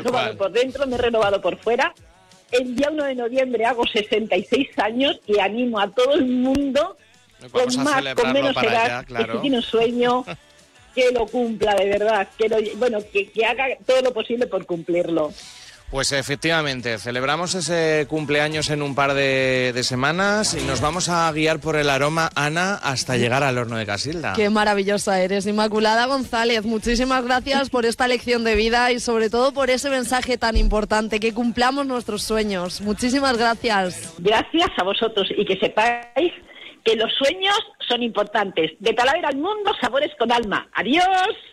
renovado por dentro, me he renovado por fuera. El día 1 de noviembre hago 66 años y animo a todo el mundo, Vamos con a más, con menos para edad, allá, claro. que si tiene un sueño, que lo cumpla de verdad, que haga todo lo posible por cumplirlo. Pues efectivamente, celebramos ese cumpleaños en un par de semanas y nos vamos a guiar por el aroma, Ana, hasta llegar al horno de Casilda. Qué maravillosa eres, Inmaculada González. Muchísimas gracias por esta lección de vida y sobre todo por ese mensaje tan importante, que cumplamos nuestros sueños. Muchísimas gracias. Gracias a vosotros y que sepáis que los sueños son importantes. De Talavera al mundo, sabores con alma. ¡Adiós!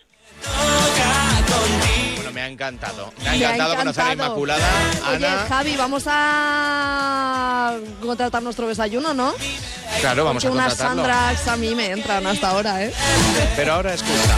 Bueno, me ha encantado. Me ha encantado conocer a Inmaculada. Oye, Ana. Javi, vamos a contratar nuestro desayuno, ¿no? Claro, vamos Porque a unas contratarlo. Sandrax a mí me entran hasta ahora, ¿eh? Pero ahora escucha.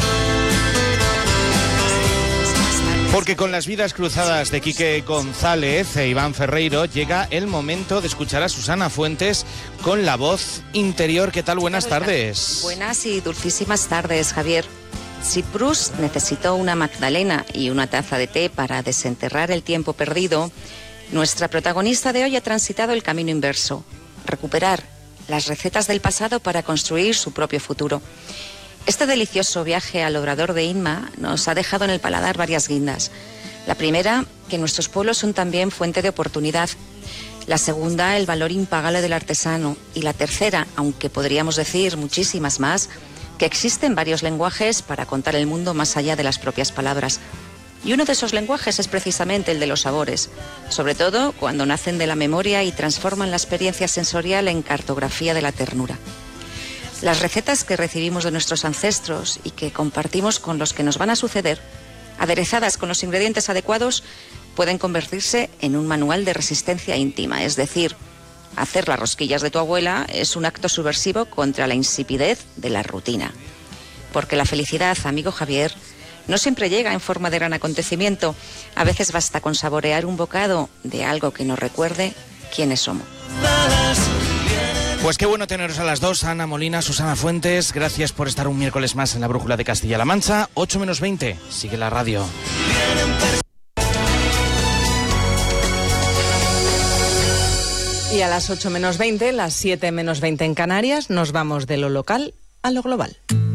Porque con las vidas cruzadas de Quique González e Iván Ferreiro llega el momento de escuchar a Susana Fuentes con la voz interior. ¿Qué tal? Buenas tardes. Buenas y dulcísimas tardes, Javier. Si Proust necesitó una magdalena y una taza de té para desenterrar el tiempo perdido, nuestra protagonista de hoy ha transitado el camino inverso: recuperar las recetas del pasado para construir su propio futuro. Este delicioso viaje al obrador de Inma nos ha dejado en el paladar varias guindas. La primera, que nuestros pueblos son también fuente de oportunidad. La segunda, el valor impagable del artesano. Y la tercera, aunque podríamos decir muchísimas más, que existen varios lenguajes para contar el mundo más allá de las propias palabras. Y uno de esos lenguajes es precisamente el de los sabores, sobre todo cuando nacen de la memoria y transforman la experiencia sensorial en cartografía de la ternura. Las recetas que recibimos de nuestros ancestros y que compartimos con los que nos van a suceder, aderezadas con los ingredientes adecuados, pueden convertirse en un manual de resistencia íntima. Es decir, hacer las rosquillas de tu abuela es un acto subversivo contra la insipidez de la rutina. Porque la felicidad, amigo Javier, no siempre llega en forma de gran acontecimiento. A veces basta con saborear un bocado de algo que nos recuerde quiénes somos. Pues qué bueno teneros a las dos, Ana Molina, Susana Fuentes. Gracias por estar un miércoles más en la Brújula de Castilla-La Mancha. 8 menos 20. Sigue la radio. Y a las 8 menos 20, las 7 menos 20 en Canarias, nos vamos de lo local a lo global.